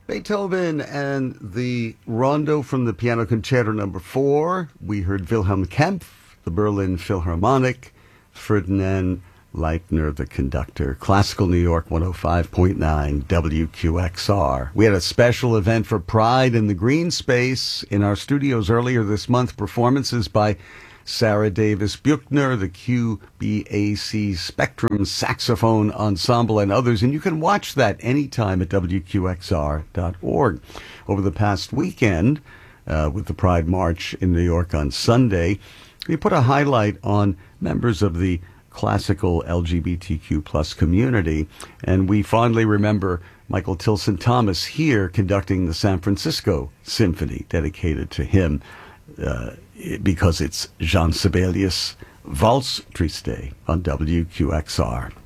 Beethoven and the Rondo from the Piano Concerto Number 4. We heard Wilhelm Kempff, the Berlin Philharmonic, Ferdinand Leitner, the conductor. Classical New York 105.9 WQXR. We had a special event for Pride in the Green Space in our studios earlier this month. Performances by Sarah Davis Buchner, the QBAC Spectrum Saxophone Ensemble, and others. And you can watch that anytime at WQXR.org. Over the past weekend, with the Pride March in New York on Sunday, we put a highlight on members of the classical LGBTQ plus community. And we fondly remember Michael Tilson Thomas here conducting the San Francisco Symphony, dedicated to him. Because it's Jean Sibelius' Valse Triste on WQXR.